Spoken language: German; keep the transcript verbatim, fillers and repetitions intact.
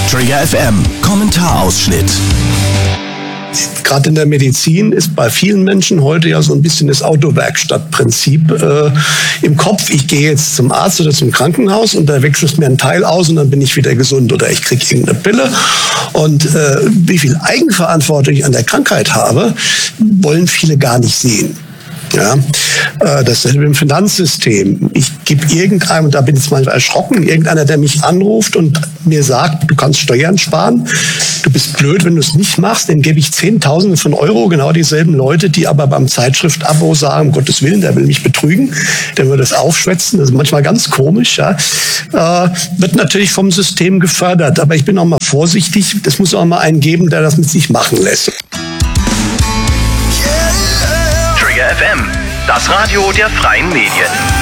Trigger F M, Kommentarausschnitt. Gerade in der Medizin ist bei vielen Menschen heute ja so ein bisschen das Autowerkstattprinzip äh, im Kopf. Ich gehe jetzt zum Arzt oder zum Krankenhaus und da wechselt mir ein Teil aus und dann bin ich wieder gesund oder ich kriege irgendeine Pille. Und äh, wie viel Eigenverantwortung ich an der Krankheit habe, wollen viele gar nicht sehen. Ja, äh, dasselbe im Finanzsystem. Ich gebe irgendeinem, und da bin ich jetzt manchmal erschrocken, irgendeiner, der mich anruft und mir sagt, du kannst Steuern sparen, du bist blöd, wenn du es nicht machst, dem gebe ich Zehntausende von Euro, genau dieselben Leute, die aber beim Zeitschrift-Abo sagen, um Gottes Willen, der will mich betrügen, der will das aufschwätzen, das ist manchmal ganz komisch, ja. Äh, wird natürlich vom System gefördert, aber ich bin auch mal vorsichtig, es muss auch mal einen geben, der das mit sich machen lässt. Trigger F M, das Radio der freien Medien.